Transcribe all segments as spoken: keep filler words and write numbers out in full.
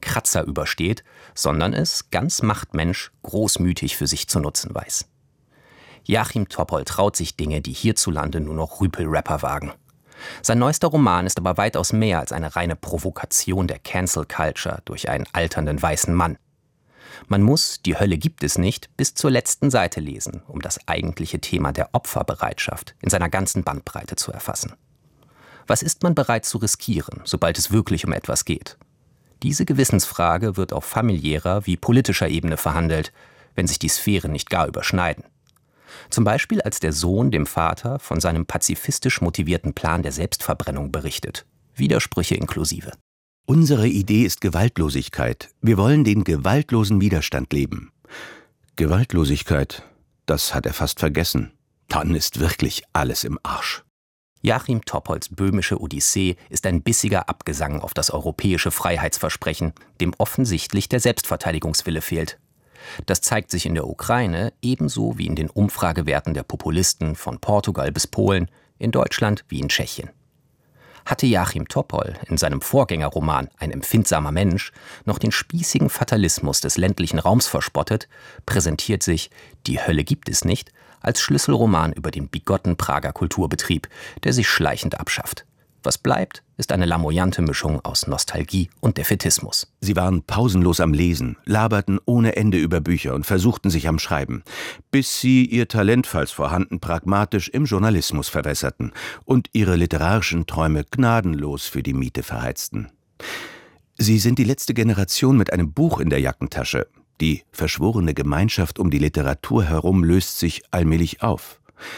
Kratzer übersteht, sondern es, ganz Machtmensch, großmütig für sich zu nutzen weiß. Joachim Topol traut sich Dinge, die hierzulande nur noch Rüpel-Rapper wagen. Sein neuester Roman ist aber weitaus mehr als eine reine Provokation der Cancel Culture durch einen alternden weißen Mann. Man muss Die Hölle gibt es nicht bis zur letzten Seite lesen, um das eigentliche Thema der Opferbereitschaft in seiner ganzen Bandbreite zu erfassen. Was ist man bereit zu riskieren, sobald es wirklich um etwas geht? Diese Gewissensfrage wird auf familiärer wie politischer Ebene verhandelt, wenn sich die Sphären nicht gar überschneiden. Zum Beispiel als der Sohn dem Vater von seinem pazifistisch motivierten Plan der Selbstverbrennung berichtet. Widersprüche inklusive. Unsere Idee ist Gewaltlosigkeit. Wir wollen den gewaltlosen Widerstand leben. Gewaltlosigkeit, das hat er fast vergessen. Dann ist wirklich alles im Arsch. Joachim Topols böhmische Odyssee ist ein bissiger Abgesang auf das europäische Freiheitsversprechen, dem offensichtlich der Selbstverteidigungswille fehlt. Das zeigt sich in der Ukraine ebenso wie in den Umfragewerten der Populisten von Portugal bis Polen, in Deutschland wie in Tschechien. Hatte Joachim Topol in seinem Vorgängerroman Ein empfindsamer Mensch noch den spießigen Fatalismus des ländlichen Raums verspottet, präsentiert sich Die Hölle gibt es nicht als Schlüsselroman über den bigotten Prager Kulturbetrieb, der sich schleichend abschafft. Was bleibt, ist eine lamoyante Mischung aus Nostalgie und Defätismus. Sie waren pausenlos am Lesen, laberten ohne Ende über Bücher und versuchten sich am Schreiben, bis sie ihr Talent, falls vorhanden, pragmatisch im Journalismus verwässerten und ihre literarischen Träume gnadenlos für die Miete verheizten. Sie sind die letzte Generation mit einem Buch in der Jackentasche. Die verschworene Gemeinschaft um die Literatur herum löst sich allmählich auf.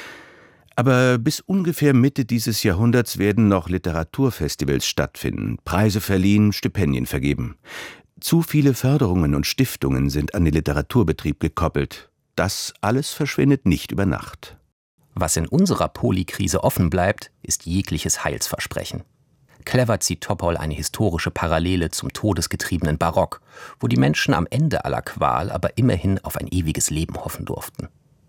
Aber bis ungefähr Mitte dieses Jahrhunderts werden noch Literaturfestivals stattfinden, Preise verliehen, Stipendien vergeben. Zu viele Förderungen und Stiftungen sind an den Literaturbetrieb gekoppelt. Das alles verschwindet nicht über Nacht. Was in unserer Polykrise offen bleibt, ist jegliches Heilsversprechen. Clever zieht Topol eine historische Parallele zum todesgetriebenen Barock, wo die Menschen am Ende aller Qual aber immerhin auf ein ewiges Leben hoffen durften.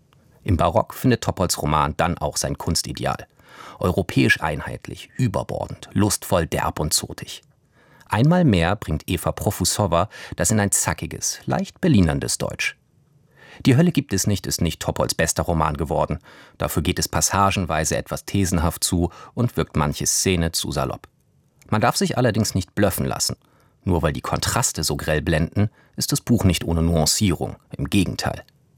Im Barock findet Topols Roman dann auch sein Kunstideal. Europäisch einheitlich, überbordend, lustvoll, derb und zotig. Einmal mehr bringt Eva Profusova das in ein zackiges, leicht berlinerndes Deutsch. Die Hölle gibt es nicht ist nicht Topols bester Roman geworden. Dafür geht es passagenweise etwas thesenhaft zu und wirkt manche Szene zu salopp. Man darf sich allerdings nicht blöffen lassen. Nur weil die Kontraste so grell blenden, ist das Buch nicht ohne Nuancierung, im Gegenteil.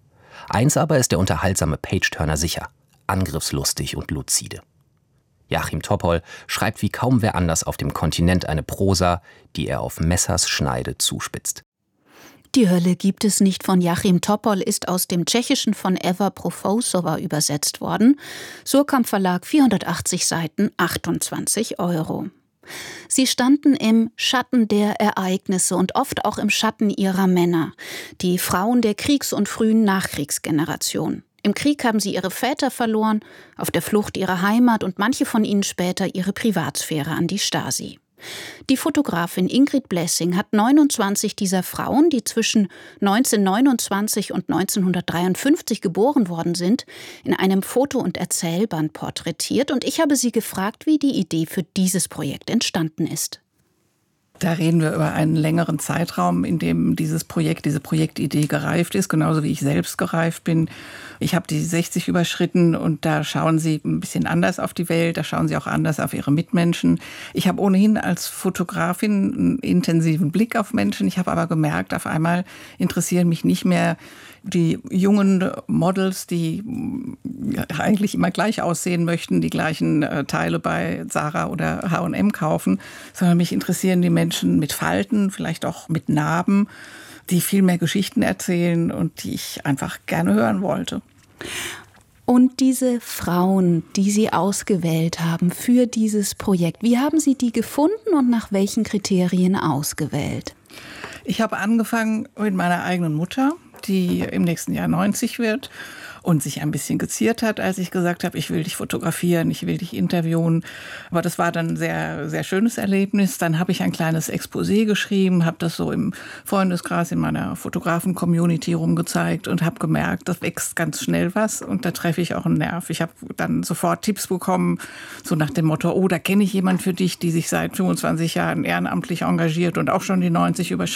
Eins aber ist der unterhaltsame Page-Turner sicher, angriffslustig und luzide. Joachim Topol schreibt wie kaum wer anders auf dem Kontinent eine Prosa, die er auf Messers Schneide zuspitzt. Die Hölle gibt es nicht von Joachim Topol ist aus dem Tschechischen von Eva Profusova übersetzt worden. Surkamp Verlag, vierhundertachtzig Seiten, achtundzwanzig Euro. Sie standen im Schatten der Ereignisse und oft auch im Schatten ihrer Männer, die Frauen der Kriegs- und frühen Nachkriegsgeneration. Im Krieg haben sie ihre Väter verloren, auf der Flucht ihre Heimat und manche von ihnen später ihre Privatsphäre an die Stasi. Die Fotografin Ingrid Blessing hat neunundzwanzig dieser Frauen, die zwischen neunzehnhundertneunundzwanzig und neunzehnhundertdreiundfünfzig geboren worden sind, in einem Foto- und Erzählband porträtiert und ich habe sie gefragt, wie die Idee für dieses Projekt entstanden ist. Da reden wir über einen längeren Zeitraum, in dem dieses Projekt, diese Projektidee gereift ist, genauso wie ich selbst gereift bin. Ich habe die sechzig überschritten und da schauen sie ein bisschen anders auf die Welt, da schauen sie auch anders auf ihre Mitmenschen. Ich habe ohnehin als Fotografin einen intensiven Blick auf Menschen. Ich habe aber gemerkt, auf einmal interessieren mich nicht mehr die jungen Models, die eigentlich immer gleich aussehen möchten, die gleichen Teile bei Zara oder H und M kaufen, sondern mich interessieren die Menschen mit Falten, vielleicht auch mit Narben, die viel mehr Geschichten erzählen und die ich einfach gerne hören wollte. Und diese Frauen, die Sie ausgewählt haben für dieses Projekt, wie haben Sie die gefunden und nach welchen Kriterien ausgewählt? Ich habe angefangen mit meiner eigenen Mutter, die im nächsten Jahr neunzig wird und sich ein bisschen geziert hat, als ich gesagt habe, ich will dich fotografieren, ich will dich interviewen. Aber das war dann ein sehr, sehr schönes Erlebnis. Dann habe ich ein kleines Exposé geschrieben, habe das so im Freundeskreis in meiner Fotografen-Community rumgezeigt und habe gemerkt, das wächst ganz schnell was und da treffe ich auch einen Nerv. Ich habe dann sofort Tipps bekommen, so nach dem Motto, oh, da kenne ich jemanden für dich, die sich seit fünfundzwanzig Jahren ehrenamtlich engagiert und auch schon die neunzig überschritten